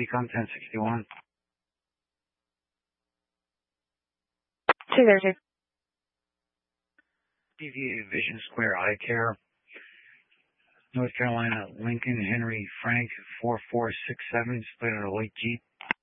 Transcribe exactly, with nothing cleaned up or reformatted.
Seacom ten sixty-one. two zero two. D V A Vision Square Eye Care. North Carolina, Lincoln Henry Frank four four six seven, split on a white Jeep.